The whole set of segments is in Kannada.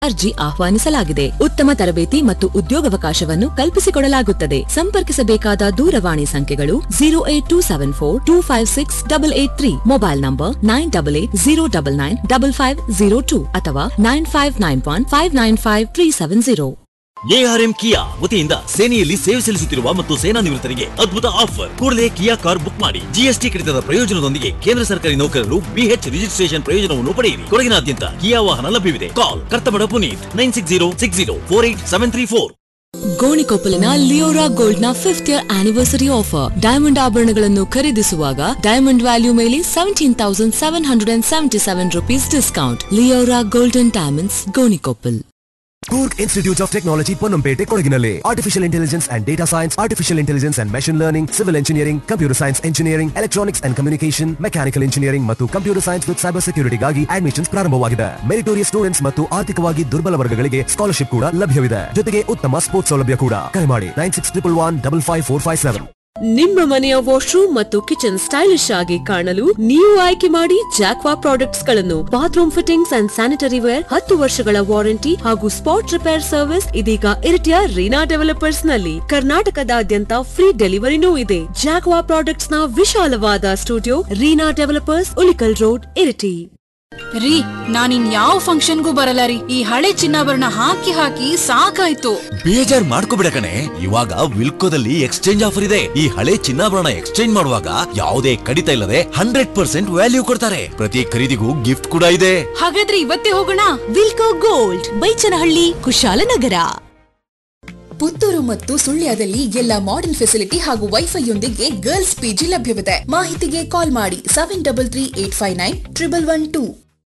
ಅರ್ಜಿ ಆಹ್ವಾನಿಸಲಾಗಿದೆ. ಉತ್ತಮ ತರಬೇತಿ ಮತ್ತು ಉದ್ಯೋಗಾವಕಾಶವನ್ನು ಕಲ್ಪಿಸಿಕೊಡಲಾಗುತ್ತದೆ. ಸಂಪರ್ಕಿಸಬೇಕಾದ ದೂರವಾಣಿ ಸಂಖ್ಯೆಗಳು 08274256883, ಮೊಬೈಲ್ ನಂಬರ್ 9880995502 ಅಥವಾ 9591595370. ಎಆರ್ಎಂ ಕಿಯಾ ವತಿಯಿಂದ ಸೇನೆಯಲ್ಲಿ ಸೇವೆ ಸಲ್ಲಿಸುತ್ತಿರುವ ಮತ್ತು ಸೇನಾ ನಿವೃತ್ತರಿಗೆ ಅದ್ಭುತ ಆಫರ್. ಕೂಡಲೇ ಕಿಯಾ ಕಾರ್ ಬುಕ್ ಮಾಡಿ. ಜಿಎಸ್ಟಿ ಕಡಿತದ ಪ್ರಯೋಜನದೊಂದಿಗೆ ಕೇಂದ್ರ ಸರ್ಕಾರಿ ನೌಕರರು ಬಿಎಚ್ ರಿಜಿಸ್ಟ್ರೇಷನ್ ಪ್ರಯೋಜನವನ್ನು ಪಡೆಯಿರಿ. ಕೊಡಗಿನಾದ್ಯಂತ ಕಿಯಾ ವಾಹನ ಲಭ್ಯವಿದೆ. ಕಾಲ್ ಕರ್ತಮಡ ಪುನೀತ್ 9606048734. ಗೋಣಿಕೊಪ್ಪಲಿನ ಲಿಯೋರಾ ಗೋಲ್ಡ್ ನ 5th year anniversary offer. Diamond ಆಭರಣಗಳನ್ನು ಖರೀದಿಸುವಾಗ ಡೈಮಂಡ್ ವ್ಯಾಲ್ಯೂ ಮೇಲೆ 17,777 rupees discount. Leora golden diamonds, Gonikoppal. Kurk Institute of Technology Ponnambete Kodaginalli. Artificial Intelligence and Data Science, Artificial Intelligence and Machine Learning, Civil Engineering, Computer Science Engineering, Electronics and Communication, Mechanical Engineering ಮತ್ತು Computer Science with Cyber Security ಗಾಗಿ ಅಡ್ಮಿಷನ್ಸ್ ಪ್ರಾರಂಭವಾಗಿದೆ. ಮೆರಿಟೋರಿಯಸ್ ಸ್ಟೂಡೆಂಟ್ಸ್ ಮತ್ತು ಆರ್ಥಿಕವಾಗಿ ದುರ್ಬಲ ವರ್ಗಗಳಿಗೆ ಸ್ಕಾಲರ್ಶಿಪ್ ಕೂಡ ಲಭ್ಯವಿದೆ. ಜೊತೆಗೆ ಉತ್ತಮ ಸ್ಪೋರ್ಟ್ಸ್ ಸೌಲಭ್ಯ ಕೂಡ. ಕರೆ ಮಾಡಿ 9611155457. ನಿಮ್ಮ ಮನೆಯ ವಾಶ್ರೂಮ್ ಮತ್ತು ಕಿಚನ್ ಸ್ಟೈಲಿಶ್ ಆಗಿ ಕಾಣಲು ನೀವು ಆಯ್ಕೆ ಮಾಡಿ ಜಾಕ್ವಾ ಪ್ರಾಡಕ್ಟ್ಸ್ ಗಳನ್ನು. Bathroom fittings and sanitary wear, 10 ವರ್ಷಗಳ ವಾರಂಟಿ ಹಾಗೂ ಸ್ಪಾಟ್ ರಿಪೇರ್ ಸರ್ವಿಸ್ ಇದೀಗ ಇರಿಟಿಯ ರೀನಾ ಡೆವಲಪರ್ಸ್ ನಲ್ಲಿ. ಕರ್ನಾಟಕದಾದ್ಯಂತ ಫ್ರೀ ಡೆಲಿವರಿನೂ ಇದೆ. ಜಾಕ್ವಾ ಪ್ರಾಡಕ್ಟ್ಸ್ ನ ವಿಶಾಲವಾದ studio, Reena developers, Ulikkal road, Iritty. ರೀ, ನಾನಿನ್ ಯಾವ ಫಂಕ್ಷನ್ಗೂ ಬರಲ್ಲ ರೀ. ಈ ಹಳೆ ಚಿನ್ನಾಭರಣ ಹಾಕಿ ಹಾಕಿ ಸಾಕಾಯ್ತು. ಬೇಜಾರ್ ಮಾಡ್ಕೋಬಿಡ ಕಣೆ, ಇವಾಗ ವಿಲ್ಕೋದಲ್ಲಿ ಎಕ್ಸ್ಚೇಂಜ್ ಆಫರ್ ಇದೆ. ಈ ಹಳೆ ಚಿನ್ನಾಭರಣ ಎಕ್ಸ್ಚೇಂಜ್ ಮಾಡುವಾಗ ಯಾವುದೇ ಕಡಿತ ಇಲ್ಲದೆ 100% ವ್ಯಾಲ್ಯೂ ಕೊಡ್ತಾರೆ. ಪ್ರತಿ ಖರೀದಿಗೂ ಗಿಫ್ಟ್ ಕೂಡ ಇದೆ. ಹಾಗಾದ್ರೆ ಇವತ್ತೇ ಹೋಗೋಣ. ವಿಲ್ಕೋ ಗೋಲ್ಡ್, ಬೈಚನಹಳ್ಳಿ, ಕುಶಾಲನಗರ. ಪುತ್ತೂರು ಮತ್ತು ಸುಳ್ಯದಲ್ಲಿ ಎಲ್ಲ ಮಾಡರ್ನ್ ಫೆಸಿಲಿಟಿ ಹಾಗೂ ವೈಫೈಯೊಂದಿಗೆ ಗರ್ಲ್ಸ್ ಪಿಜಿ ಲಭ್ಯವಿದೆ. ಮಾಹಿತಿಗೆ ಕಾಲ್ ಮಾಡಿ 7338591112.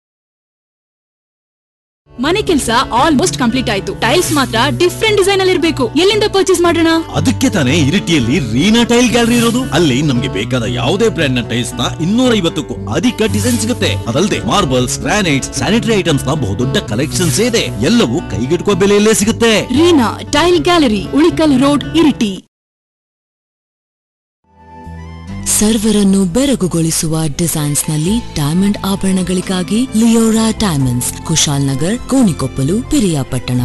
ಮನೆ ಕೆಲಸ ಆಲ್ಮೋಸ್ಟ್ ಕಂಪ್ಲೀಟ್ ಆಯ್ತು. ಟೈಲ್ಸ್ ಮಾತ್ರ ಡಿಫ್ರೆಂಟ್ ಡಿಸೈನ್ ಅಲ್ಲಿ ಇರಬೇಕು. ಎಲ್ಲಿಂದ ಪರ್ಚೇಸ್ ಮಾಡೋಣ? ಅದಕ್ಕೆ ತಾನೇ ಇರಿಟಿಯಲ್ಲಿ ರೀನಾ ಟೈಲ್ ಗ್ಯಾಲರಿ ಇರೋದು. ಅಲ್ಲಿ ನಮ್ಗೆ ಬೇಕಾದ ಯಾವುದೇ ಬ್ರ್ಯಾಂಡ್ ನ ಟೈಲ್ಸ್ ನ 250ಕ್ಕೂ ಅಧಿಕ ಡಿಸೈನ್ ಸಿಗುತ್ತೆ. ಅದಲ್ಲದೆ ಮಾರ್ಬಲ್ಸ್, ಗ್ರಾನೈಟ್ಸ್, ಸ್ಯಾನಿಟರಿ ಐಟಮ್ಸ್ ನ ಬಹುದೊಡ್ಡ ಕಲೆಕ್ಷನ್ಸ್ ಇದೆ. ಎಲ್ಲವೂ ಕೈಗೆಟುಕುವ ಬೆಲೆಯಲ್ಲೇ ಸಿಗುತ್ತೆ. Reena tail gallery, Ulikkal road, Iritty. ಸರ್ವರನ್ನು ಬೆರಗುಗೊಳಿಸುವ designs ನಲ್ಲಿ diamond ಆಭರಣಗಳಿಗಾಗಿ Leora diamonds, Kushal Nagar, Gonikoppal, Piriyapatna.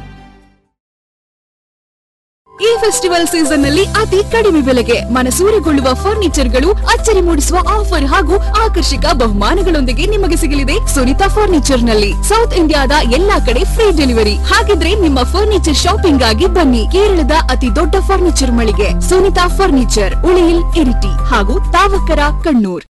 ಈ ಫೆಸ್ಟಿವಲ್ ಸೀಸನ್ ನಲ್ಲಿ ಅತಿ ಕಡಿಮೆ ಬೆಲೆಗೆ ಮನಸೂರೆಗೊಳ್ಳುವ ಫರ್ನಿಚರ್ ಗಳು, ಅಚ್ಚರಿ ಮೂಡಿಸುವ ಆಫರ್ ಹಾಗೂ ಆಕರ್ಷಕ ಬಹುಮಾನಗಳೊಂದಿಗೆ ನಿಮಗೆ ಸಿಗಲಿದೆ ಸುನಿತಾ ಫರ್ನಿಚರ್ ನಲ್ಲಿ. ಸೌತ್ ಇಂಡಿಯಾದ ಎಲ್ಲಾ ಕಡೆ ಫ್ರೀ ಡೆಲಿವರಿ. ಹಾಗಿದ್ರೆ ನಿಮ್ಮ ಫರ್ನಿಚರ್ ಶಾಪಿಂಗ್ ಆಗಿ ಬನ್ನಿ. ಕೇರಳದ ಅತಿ ದೊಡ್ಡ ಫರ್ನಿಚರ್ ಮಳಿಗೆ ಸುನಿತಾ ಫರ್ನಿಚರ್, ಉಳಿಯಿಲ್, ಇರಿಟಿ ಹಾಗೂ ತಾವಕರ, ಕಣ್ಣೂರ್.